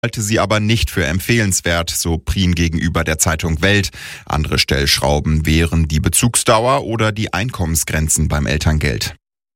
halte sie aber nicht für empfehlenswert, so Prien gegenüber der Zeitung Welt. Andere Stellschrauben wären die Bezugsdauer oder die Einkommensgrenzen beim Elterngeld.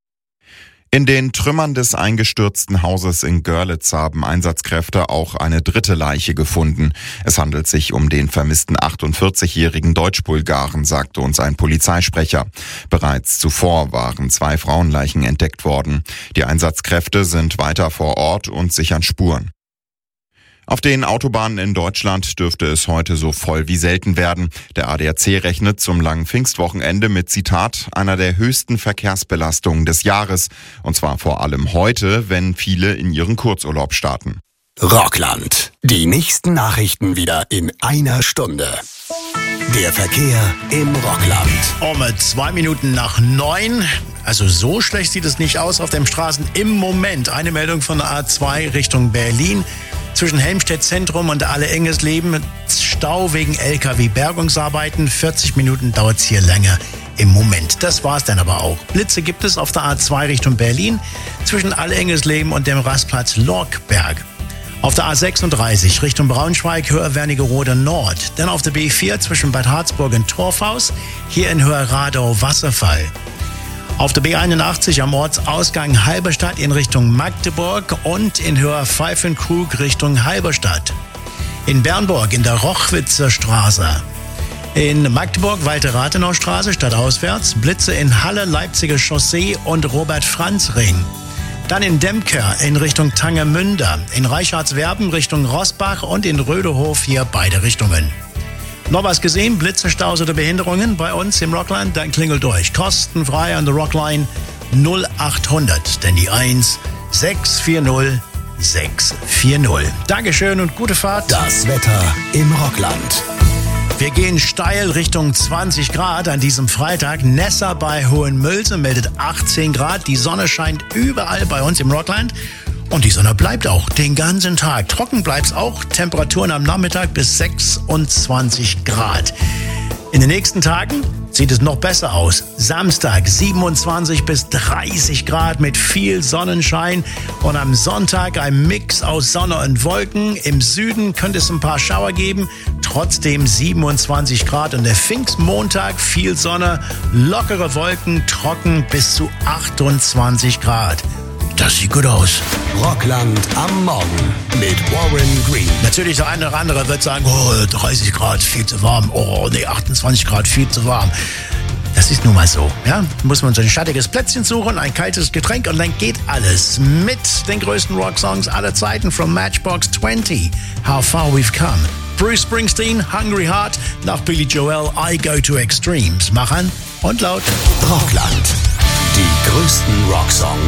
In den Trümmern des eingestürzten Hauses in Görlitz haben Einsatzkräfte auch eine dritte Leiche gefunden. Es handelt sich um den vermissten 48-jährigen Deutsch-Bulgaren, sagte uns ein Polizeisprecher. Bereits zuvor waren 2 Frauenleichen entdeckt worden. Die Einsatzkräfte sind weiter vor Ort und sichern Spuren. Auf den Autobahnen in Deutschland dürfte es heute so voll wie selten werden. Der ADAC rechnet zum langen Pfingstwochenende mit, Zitat, einer der höchsten Verkehrsbelastungen des Jahres. Und zwar vor allem heute, wenn viele in ihren Kurzurlaub starten. Rockland. Die nächsten Nachrichten wieder in einer Stunde. Der Verkehr im Rockland. Um 2 Minuten nach 9. Also so schlecht sieht es nicht aus auf den Straßen im Moment. Eine Meldung von der A2 Richtung Berlin. Zwischen Helmstedt Zentrum und Alle-Engesleben Stau wegen LKW-Bergungsarbeiten. 40 Minuten dauert es hier länger im Moment. Das war's dann aber auch. Blitze gibt es auf der A2 Richtung Berlin zwischen Alle-Engesleben und dem Rastplatz Lorkberg. Auf der A36 Richtung Braunschweig, Höhe Wernigerode Nord. Dann auf der B4 zwischen Bad Harzburg und Torfhaus, hier in Höhe Radau Wasserfall. Auf der B81 am Ortsausgang Halberstadt in Richtung Magdeburg und in Höhe Pfeifenkrug Richtung Halberstadt. In Bernburg in der Rochwitzer Straße. In Magdeburg Walter-Rathenau-Straße stadtauswärts, Blitze in Halle, Leipziger Chaussee und Robert-Franz-Ring. Dann in Demker in Richtung Tangermünde, in Reichardswerben Richtung Rossbach und in Rödehof hier beide Richtungen. Noch was gesehen? Blitze, Staus oder Behinderungen bei uns im Rockland? Dann klingelt durch. Kostenfrei an der Rockline 0800. Denn die 1 640 640. Dankeschön und gute Fahrt. Das Wetter im Rockland. Wir gehen steil Richtung 20 Grad an diesem Freitag. Nessa bei Hohenmülse meldet 18 Grad. Die Sonne scheint überall bei uns im Rockland. Und die Sonne bleibt auch den ganzen Tag. Trocken bleibt's auch. Temperaturen am Nachmittag bis 26 Grad. In den nächsten Tagen sieht es noch besser aus. Samstag 27 bis 30 Grad mit viel Sonnenschein. Und am Sonntag ein Mix aus Sonne und Wolken. Im Süden könnte es ein paar Schauer geben. Trotzdem 27 Grad. Und der Pfingstmontag viel Sonne, lockere Wolken, trocken bis zu 28 Grad. Das sieht gut aus. Rockland am Morgen mit Warren Green. Natürlich der eine oder andere wird sagen, oh, 30 Grad, viel zu warm. Oh, nee, 28 Grad, viel zu warm. Das ist nun mal so. Ja? Muss man so ein schattiges Plätzchen suchen, ein kaltes Getränk und dann geht alles. Mit den größten Rocksongs aller Zeiten from Matchbox 20. How Far We've Come. Bruce Springsteen, Hungry Heart. Nach Billy Joel, I Go to Extremes. Mach an und laut. Rockland. Die größten Rocksongs.